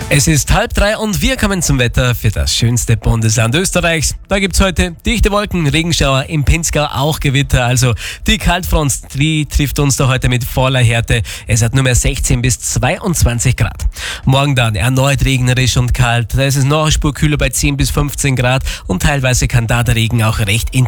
Es ist 2:30 und wir kommen zum Wetter für das schönste Bundesland Österreichs. Da gibt's heute dichte Wolken, Regenschauer, im Pinzgau auch Gewitter. Also die Kaltfront, die trifft uns da heute mit voller Härte. Es hat nur mehr 16 bis 22 Grad. Morgen dann erneut regnerisch und kalt. Da ist es noch eine Spur kühler bei 10 bis 15 Grad und teilweise kann da der Regen auch recht intensiv